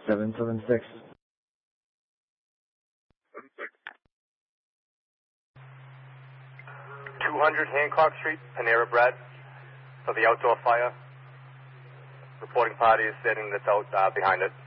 776. 200 Hancock Street, Panera Bread, for the outdoor fire. Reporting party is sitting that's out behind it.